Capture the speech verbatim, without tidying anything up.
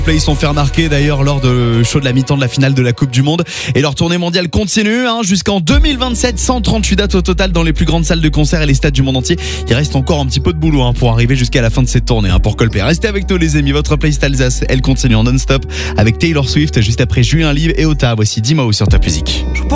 Ils sont fait remarquer d'ailleurs lors de show de la mi-temps de la finale de la Coupe du Monde. Et leur tournée mondiale continue hein, jusqu'en deux mille vingt-sept. cent trente-huit dates au total dans les plus grandes salles de concert et les stades du monde entier. Il reste encore un petit peu de boulot hein, pour arriver jusqu'à la fin de cette tournée hein, pour Coldplay. Restez avec nous les amis, votre playlist Alsace, elle continue en non-stop avec Taylor Swift juste après Julien Live et Ota. Voici Dimao sur Top Music.